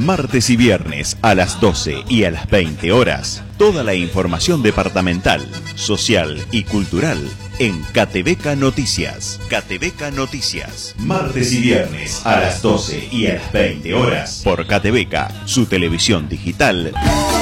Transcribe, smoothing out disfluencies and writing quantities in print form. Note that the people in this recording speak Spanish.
Martes y viernes a las 12 y a las 20 horas, toda la información departamental, social y cultural en Catebeca Noticias. Catebeca Noticias. Martes y viernes a las 12 y a las 20 horas por Catebeca, su televisión digital.